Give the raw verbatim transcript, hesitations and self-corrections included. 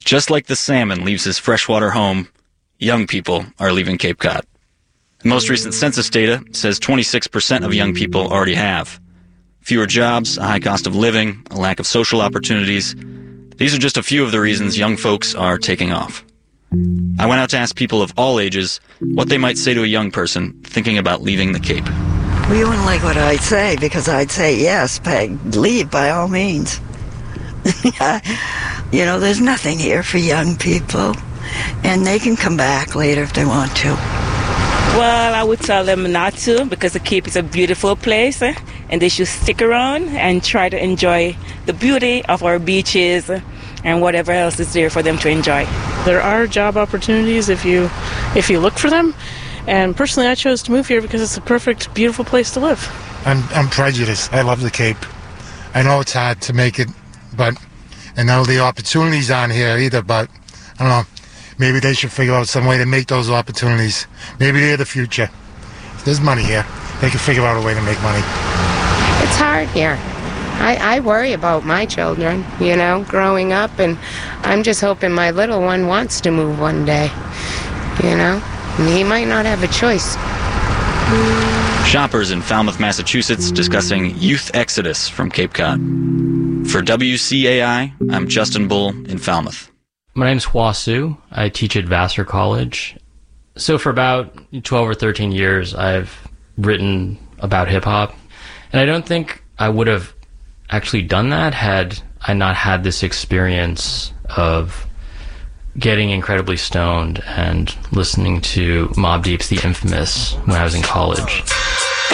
Just like the salmon leaves his freshwater home, young people are leaving Cape Cod. The most recent census data says twenty-six percent of young people already have. Fewer jobs, a high cost of living, a lack of social opportunities. These are just a few of the reasons young folks are taking off. I went out to ask people of all ages what they might say to a young person thinking about leaving the Cape. Well, you wouldn't like what I'd say, because I'd say, yes, Peg, leave by all means. You know, there's nothing here for young people, and they can come back later if they want to. Well, I would tell them not to, because the Cape is a beautiful place, eh, and they should stick around and try to enjoy the beauty of our beaches and whatever else is there for them to enjoy. There are job opportunities if you if you look for them, and personally I chose to move here because it's a perfect, beautiful place to live. I'm I'm prejudiced. I love the Cape. I know it's hard to make it, but and none of the opportunities aren't here either, but I don't know. Maybe they should figure out some way to make those opportunities. Maybe they're the future. If there's money here, they can figure out a way to make money. It's hard here. I, I worry about my children, you know, growing up, and I'm just hoping my little one wants to move one day, you know. And he might not have a choice. Shoppers in Falmouth, Massachusetts discussing youth exodus from Cape Cod. For W C A I, I'm Justin Bull in Falmouth. My name's Hua Su. I teach at Vassar College. So for about twelve or thirteen years, I've written about hip-hop. And I don't think I would have actually done that had I not had this experience of getting incredibly stoned and listening to Mobb Deep's The Infamous when I was in college.